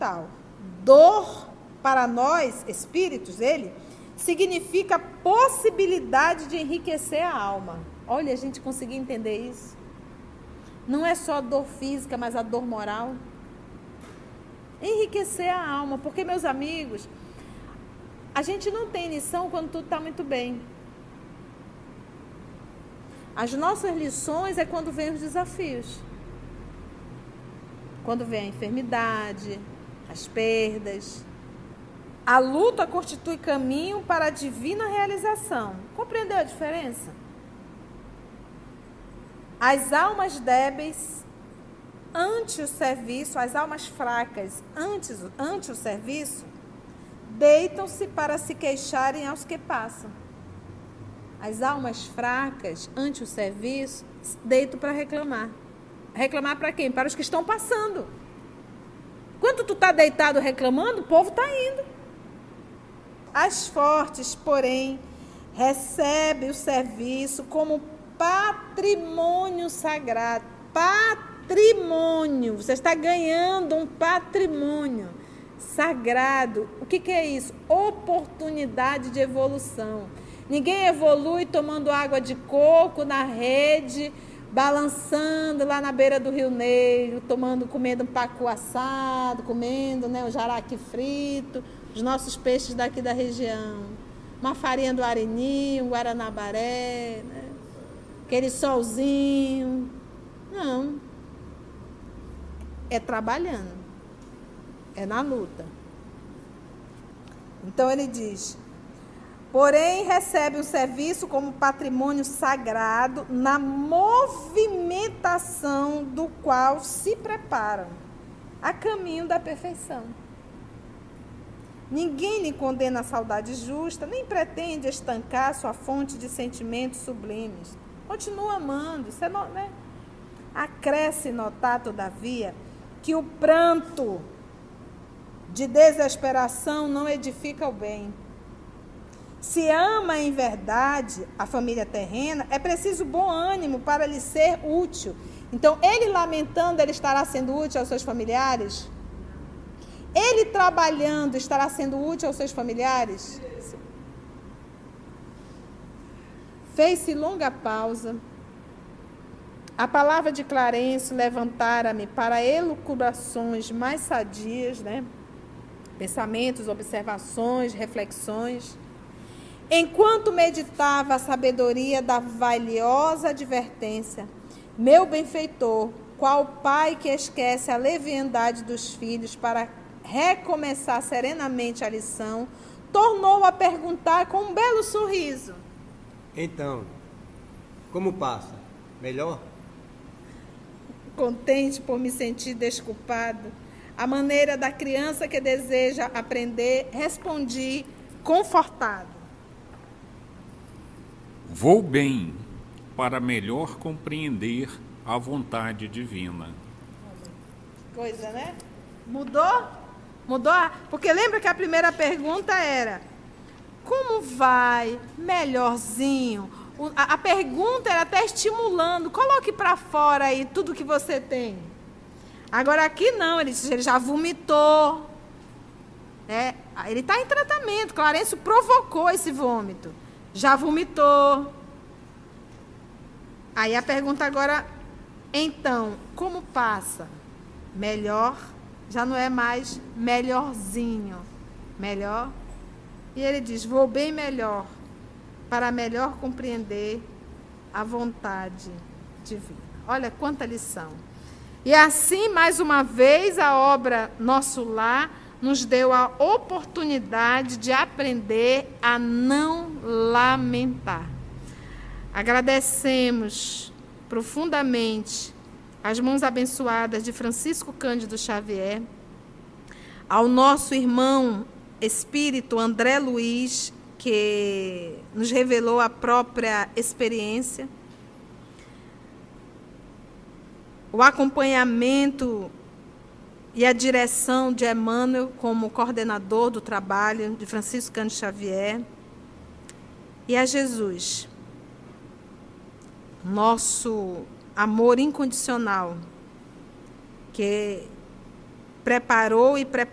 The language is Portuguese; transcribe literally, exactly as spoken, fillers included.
fundamental. Dor, para nós, espíritos, ele, significa possibilidade de enriquecer a alma. Olha, a gente conseguir entender isso. Não é só a dor física, mas a dor moral. Enriquecer a alma, porque, meus amigos, a gente não tem lição quando tudo está muito bem. As nossas lições é quando vem os desafios. Quando vem a enfermidade, as perdas. A luta constitui caminho para a divina realização. Compreendeu a diferença? As almas débeis ante o serviço, as almas fracas ante, ante o serviço, deitam-se para se queixarem aos que passam. As almas fracas ante o serviço, deitam para reclamar. Reclamar para quem? Para os que estão passando. Quando tu está deitado reclamando, o povo está indo. As fortes, porém, recebem o serviço como patrimônio sagrado. Patrimônio. Você está ganhando um patrimônio sagrado. O que, que é isso? Oportunidade de evolução. Ninguém evolui tomando água de coco na rede, balançando lá na beira do Rio Negro, tomando, comendo um pacu assado, comendo, né, o jaraqui frito, os nossos peixes daqui da região, uma farinha do Areni, um guaranabaré, né, aquele solzinho. Não. É trabalhando. É na luta. Então ele diz: porém, recebe o serviço como patrimônio sagrado na movimentação do qual se preparam a caminho da perfeição. Ninguém lhe condena a saudade justa, nem pretende estancar sua fonte de sentimentos sublimes. Continua amando. Isso é, né? Acresce notar, todavia, que o pranto de desesperação não edifica o bem. Se ama em verdade a família terrena, é preciso bom ânimo para lhe ser útil. Então, ele lamentando, ele estará sendo útil aos seus familiares? Ele trabalhando, estará sendo útil aos seus familiares? Fez-se longa pausa. A palavra de Clarencio levantara-me para elucubrações mais sadias, né? Pensamentos, observações, reflexões. Enquanto meditava a sabedoria da valiosa advertência, meu benfeitor, qual pai que esquece a leviandade dos filhos para recomeçar serenamente a lição, tornou a perguntar com um belo sorriso: então, como passa? Melhor? Contente por me sentir desculpado, à maneira da criança que deseja aprender, respondi confortado: vou bem, para melhor compreender a vontade divina. Coisa, né? Mudou? Mudou? Porque lembra que a primeira pergunta era: como vai? Melhorzinho? A, a pergunta era até estimulando. Coloque para fora aí tudo que você tem. Agora aqui não, ele, ele já vomitou. Né? Ele está em tratamento. Clarencio provocou esse vômito. Já vomitou. Aí a pergunta agora, então, como passa? Melhor, já não é mais melhorzinho. Melhor. E ele diz: vou bem melhor, para melhor compreender a vontade divina. Olha quanta lição. E assim, mais uma vez, a obra Nosso Lar nos deu a oportunidade de aprender a não lamentar. Agradecemos profundamente as mãos abençoadas de Francisco Cândido Xavier, ao nosso irmão espírito André Luiz, que nos revelou a própria experiência, o acompanhamento e a direção de Emmanuel como coordenador do trabalho de Francisco Cândido Xavier, e a Jesus, nosso amor incondicional, que preparou e preparou